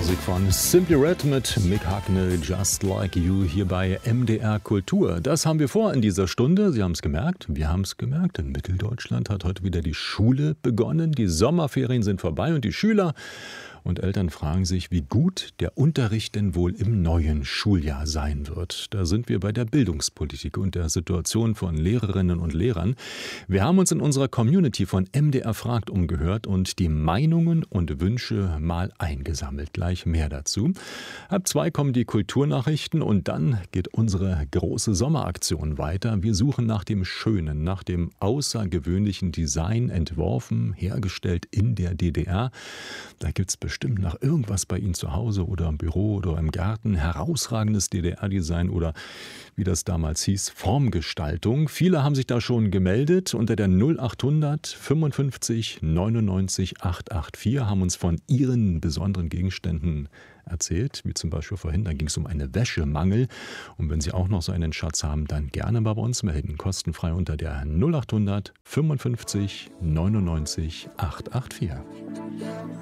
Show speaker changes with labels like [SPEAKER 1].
[SPEAKER 1] Musik von Simply Red mit Mick Hucknall, Just Like You, hier bei MDR Kultur. Das haben wir vor in dieser Stunde. Sie haben es gemerkt, wir haben es gemerkt. In Mitteldeutschland hat heute wieder die Schule begonnen. Die Sommerferien sind vorbei und die Schüler und Eltern fragen sich, wie gut der Unterricht denn wohl im neuen Schuljahr sein wird. Da sind wir bei der Bildungspolitik und der Situation von Lehrerinnen und Lehrern. Wir haben uns in unserer Community von MDR fragt umgehört und die Meinungen und Wünsche mal eingesammelt. Gleich mehr dazu. Ab 2 kommen die Kulturnachrichten und dann geht unsere große Sommeraktion weiter. Wir suchen nach dem Schönen, nach dem außergewöhnlichen Design, entworfen, hergestellt in der DDR. Da gibt es bestimmt nach irgendwas bei Ihnen zu Hause oder im Büro oder im Garten. Herausragendes DDR-Design oder wie das damals hieß, Formgestaltung. Viele haben sich da schon gemeldet unter der 0800 55 99 884, haben uns von ihren besonderen Gegenständen erzählt, wie zum Beispiel vorhin, da ging es um einen Wäschemangel. Und wenn Sie auch noch so einen Schatz haben, dann gerne bei uns melden. Kostenfrei unter der 0800 55 99 884.